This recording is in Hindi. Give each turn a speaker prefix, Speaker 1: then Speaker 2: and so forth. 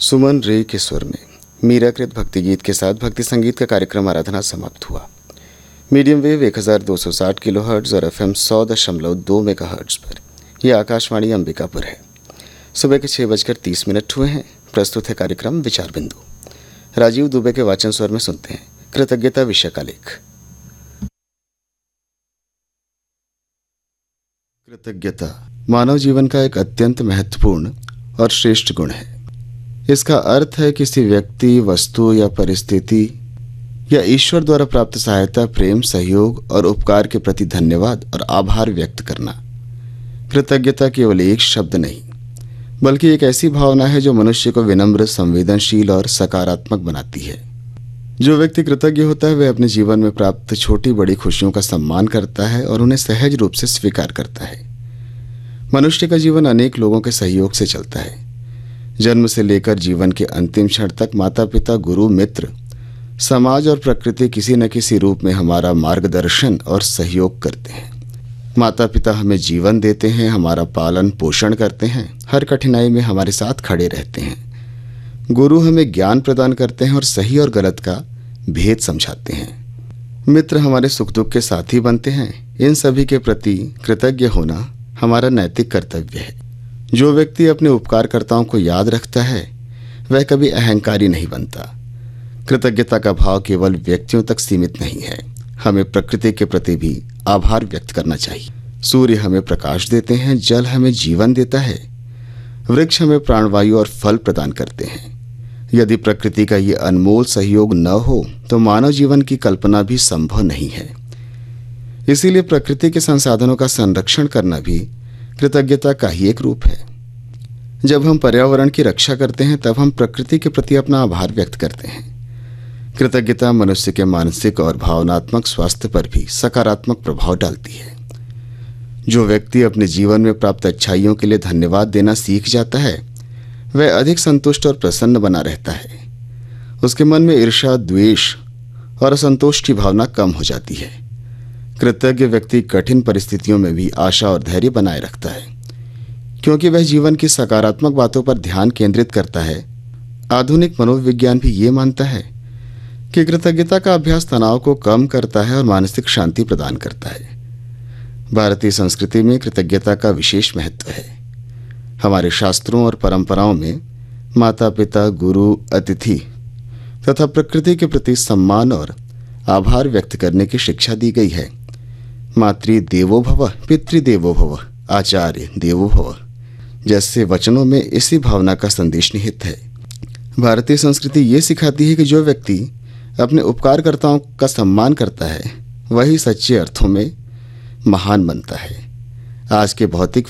Speaker 1: सुमन रे के स्वर में मीराकृत भक्ति गीत के साथ भक्ति संगीत का कार्यक्रम आराधना समाप्त हुआ। मीडियम वेव 1260 किलोहर्ट्ज और FM 100.2 मेगाहर्ट्ज पर यह आकाशवाणी अंबिकापुर है। सुबह के 6:30 हुए हैं। प्रस्तुत है कार्यक्रम विचार बिंदु। राजीव दुबे के वाचन स्वर में सुनते हैं कृतज्ञता विषय का लेख। कृतज्ञता मानव जीवन का एक अत्यंत महत्वपूर्ण और श्रेष्ठ गुण है। इसका अर्थ है किसी व्यक्ति, वस्तु या परिस्थिति या ईश्वर द्वारा प्राप्त सहायता, प्रेम, सहयोग और उपकार के प्रति धन्यवाद और आभार व्यक्त करना। कृतज्ञता केवल एक शब्द नहीं, बल्कि एक ऐसी भावना है जो मनुष्य को विनम्र, संवेदनशील और सकारात्मक बनाती है। जो व्यक्ति कृतज्ञ होता है वह अपने जीवन में प्राप्त छोटी बड़ी खुशियों का सम्मान करता है और उन्हें सहज रूप से स्वीकार करता है। मनुष्य का जीवन अनेक लोगों के सहयोग से चलता है। जन्म से लेकर जीवन के अंतिम क्षण तक माता पिता, गुरु, मित्र, समाज और प्रकृति किसी न किसी रूप में हमारा मार्गदर्शन और सहयोग करते हैं। माता पिता हमें जीवन देते हैं, हमारा पालन पोषण करते हैं, हर कठिनाई में हमारे साथ खड़े रहते हैं। गुरु हमें ज्ञान प्रदान करते हैं और सही और गलत का भेद समझाते हैं। मित्र हमारे सुख दुख के साथी बनते हैं। इन सभी के प्रति कृतज्ञ होना हमारा नैतिक कर्तव्य है। जो व्यक्ति अपने उपकारकर्ताओं को याद रखता है वह कभी अहंकारी नहीं बनता। कृतज्ञता का भाव केवल व्यक्तियों तक सीमित नहीं है। हमें प्रकृति के प्रति भी आभार व्यक्त करना चाहिए। सूर्य हमें प्रकाश देते हैं, जल हमें जीवन देता है, वृक्ष हमें प्राणवायु और फल प्रदान करते हैं। यदि प्रकृति का ये अनमोल सहयोग न हो तो मानव जीवन की कल्पना भी संभव नहीं है। इसीलिए प्रकृति के संसाधनों का संरक्षण करना भी कृतज्ञता का ही एक रूप है। जब हम पर्यावरण की रक्षा करते हैं तब हम प्रकृति के प्रति अपना आभार व्यक्त करते हैं। कृतज्ञता मनुष्य के मानसिक और भावनात्मक स्वास्थ्य पर भी सकारात्मक प्रभाव डालती है। जो व्यक्ति अपने जीवन में प्राप्त अच्छाइयों के लिए धन्यवाद देना सीख जाता है वह अधिक संतुष्ट और प्रसन्न बना रहता है। उसके मन में ईर्ष्या, द्वेष और असंतोष की भावना कम हो जाती है। कृतज्ञ व्यक्ति कठिन परिस्थितियों में भी आशा और धैर्य बनाए रखता है, क्योंकि वह जीवन की सकारात्मक बातों पर ध्यान केंद्रित करता है। आधुनिक मनोविज्ञान भी ये मानता है कि कृतज्ञता का अभ्यास तनाव को कम करता है और मानसिक शांति प्रदान करता है। भारतीय संस्कृति में कृतज्ञता का विशेष महत्व है। हमारे शास्त्रों और परंपराओं में माता पिता, गुरु, अतिथि तथा प्रकृति के प्रति सम्मान और आभार व्यक्त करने की शिक्षा दी गई है। मातृ देवो भव, पितृदेवो भव, आचार्य देवो भव जैसे वचनों में इसी भावना का संदेश निहित है। भारतीय संस्कृति ये सिखाती है कि जो व्यक्ति अपने उपकारकर्ताओं का सम्मान करता है वही सच्चे अर्थों में महान बनता है। आज के भौतिक